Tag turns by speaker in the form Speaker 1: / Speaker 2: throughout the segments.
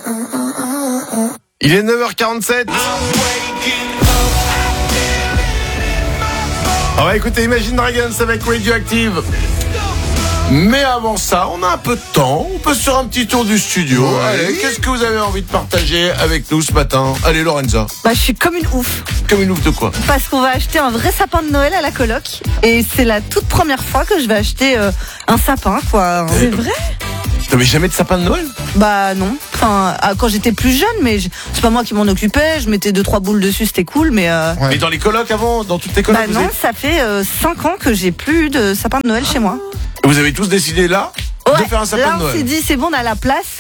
Speaker 1: Il est 9h47. On va écouter Imagine Dragons avec Radioactive. Mais avant ça, on a un peu de temps. On peut se faire un petit tour du studio. Ouais. Allez, qu'est-ce que vous avez envie de partager avec nous ce matin? Allez, Lorenza.
Speaker 2: Je suis comme une ouf.
Speaker 1: Comme une ouf de quoi?
Speaker 2: Parce qu'on va acheter un vrai sapin de Noël à la coloc. Et c'est la toute première fois que je vais acheter un sapin, quoi.
Speaker 3: C'est vrai?
Speaker 1: T'avais jamais de sapin de Noël?
Speaker 2: Bah non. Enfin, quand j'étais plus jeune, mais c'est pas moi qui m'en occupais. Je mettais 2-3 boules dessus, c'était cool, mais.
Speaker 1: Ouais. Mais dans les colocs avant, dans toutes les colocs?
Speaker 2: Bah non, ça fait 5 ans que j'ai plus de sapin de Noël chez moi.
Speaker 1: Vous avez tous décidé là de faire un sapin
Speaker 2: là,
Speaker 1: de Noël?
Speaker 2: On s'est dit c'est bon, on a la place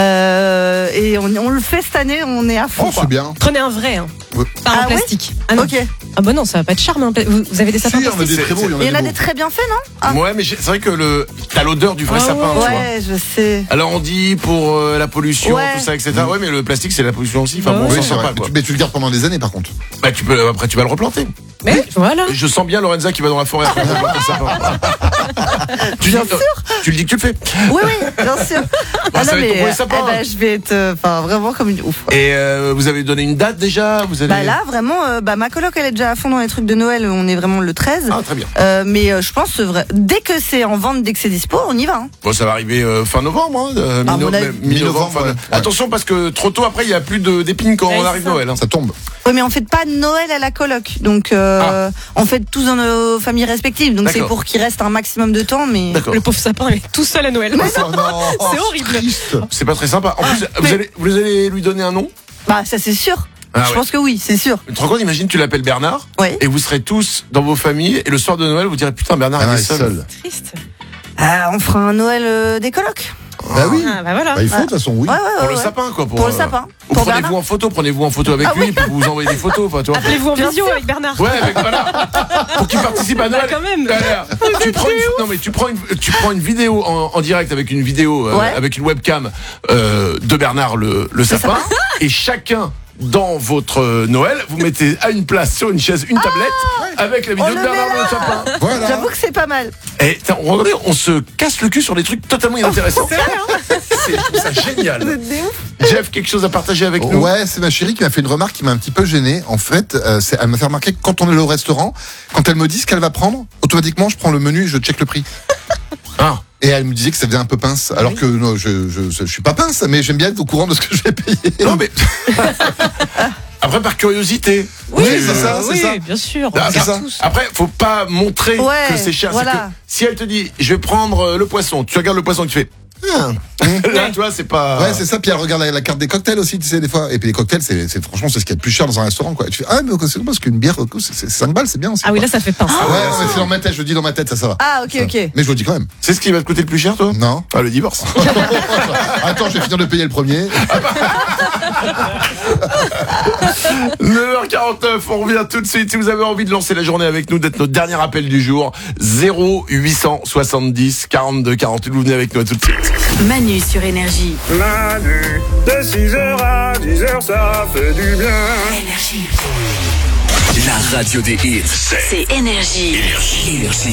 Speaker 2: et on le fait cette année, on est à fond.
Speaker 4: Oh, c'est bien.
Speaker 3: Prenez un vrai, hein.
Speaker 4: Ouais.
Speaker 3: Pas un plastique. Ah non.
Speaker 2: Ok.
Speaker 3: Ah bah non, ça va pas être charme. Hein. Vous avez des sapins
Speaker 4: Si, on a des très beaux.
Speaker 2: Il y en a des très bien faits, non?
Speaker 1: Ouais, mais c'est vrai que t'as l'odeur du vrai sapin. Tu vois.
Speaker 2: Ouais, je sais.
Speaker 1: Alors on dit pour la pollution,
Speaker 2: Ouais.
Speaker 1: tout ça, etc. Ouais, mais le plastique c'est la pollution aussi. Enfin bon,
Speaker 4: Oui,
Speaker 1: on
Speaker 4: c'est
Speaker 1: s'en sort
Speaker 4: vrai.
Speaker 1: pas, quoi.
Speaker 4: Mais tu le gardes pendant des années, par contre.
Speaker 1: Bah après tu vas le replanter.
Speaker 3: Mais voilà.
Speaker 1: Je sens bien Lorenza qui va dans la forêt après replanter le sapin.
Speaker 2: Bien sûr.
Speaker 1: Tu le dis que tu le fais.
Speaker 2: Oui, bien sûr.
Speaker 1: Bah, ça va être ton premier sapin.
Speaker 2: Je vais être vraiment comme une ouf.
Speaker 1: Et vous avez donné une date déjà? Vous allez...
Speaker 2: Bah là, vraiment, ma coloc, elle est déjà à fond dans les trucs de Noël. On est vraiment le 13.
Speaker 1: Ah, très bien.
Speaker 2: Mais je pense, dès que c'est en vente, dès que c'est dispo, on y va. Hein.
Speaker 1: Bon, ça va arriver fin novembre, hein, mi-novembre.
Speaker 4: ouais.
Speaker 1: Attention, parce que trop tôt après, il n'y a plus d'épines quand on arrive Noël. Hein.
Speaker 4: Ça tombe.
Speaker 2: Oui, mais on fait pas Noël à la coloc. Donc, on fait tous dans nos familles respectives. Donc, c'est pour qu'il reste un maximum de temps. Mais
Speaker 3: le pauvre sapin, il est tout seul à Noël.
Speaker 4: Oh, non.
Speaker 3: C'est horrible.
Speaker 1: C'est pas très sympa. En plus, vous allez lui donner un nom?
Speaker 2: Bah, ça, c'est sûr. Je pense que oui, c'est sûr.
Speaker 1: Tu te rends compte, imagine, tu l'appelles Bernard.
Speaker 2: Ouais.
Speaker 1: Et vous serez tous dans vos familles. Et le soir de Noël, vous direz, putain, Bernard, il est seul.
Speaker 3: Triste.
Speaker 2: On fera un Noël des colocs.
Speaker 4: Bah oui.
Speaker 3: Ah bah voilà.
Speaker 4: Bah, il faut, de toute façon, oui.
Speaker 1: Pour le sapin, quoi.
Speaker 2: Pour le sapin.
Speaker 1: Ou prenez-vous en photo avec lui, pour vous envoyer des photos. Enfin, toi.
Speaker 3: Appelez-vous en visio avec Bernard.
Speaker 1: Ouais, voilà. Pour qu'il participe à Noël.
Speaker 3: Quand même.
Speaker 1: Tu prends une vidéo en direct avec une vidéo, avec une webcam de Bernard le sapin. Et chacun, dans votre Noël, vous mettez à une place sur une chaise une tablette avec la vidéo de Bernard le sapin.
Speaker 4: Voilà.
Speaker 2: J'avoue que c'est pas mal.
Speaker 1: Et regardez, on se casse le cul sur des trucs totalement inintéressants. Je trouve ça génial. Jeff, quelque chose à partager avec nous?
Speaker 4: Ouais, c'est ma chérie qui m'a fait une remarque qui m'a un petit peu gêné. En fait, elle m'a fait remarquer que quand on est au restaurant, quand elle me dit ce qu'elle va prendre, automatiquement, je prends le menu et je check le prix. Et elle me disait que ça faisait un peu pince, alors que non, je suis pas pince, mais j'aime bien être au courant de ce que je vais payer.
Speaker 1: Non, mais après, par curiosité.
Speaker 4: Oui, c'est ça, c'est ça.
Speaker 3: Bien sûr.
Speaker 1: C'est ça. Après, faut pas montrer que c'est cher.
Speaker 2: Voilà.
Speaker 1: C'est que si elle te dit, je vais prendre le poisson, tu regardes le poisson, tu fais. Là, tu vois, c'est pas.
Speaker 4: Ouais, c'est ça. Puis elle regarde la carte des cocktails aussi, tu sais, des fois. Et puis les cocktails, franchement, c'est ce qu'il y a de plus cher dans un restaurant, quoi. Et tu fais, mais c'est parce qu'une bière, c'est 5 balles, c'est bien aussi.
Speaker 3: Ah oui, là, ça fait pince.
Speaker 4: Ouais, mais c'est dans ma tête, je le dis dans ma tête, ça va.
Speaker 2: Ah, ok.
Speaker 4: Mais je le dis quand même.
Speaker 1: C'est ce qui va te coûter le plus cher, toi?
Speaker 4: Non.
Speaker 1: Ah, le divorce.
Speaker 4: Attends, je vais finir de payer le premier.
Speaker 1: 9h49, on revient tout de suite. Si vous avez envie de lancer la journée avec nous, d'être notre dernier appel du jour, 0870 42 48. Vous venez avec nous, à tout de suite.
Speaker 5: Manu sur Énergie.
Speaker 6: Manu, de 6h à 10h, ça fait du bien.
Speaker 5: Énergie.
Speaker 7: La radio des hits,
Speaker 5: C'est Énergie.
Speaker 7: Énergie.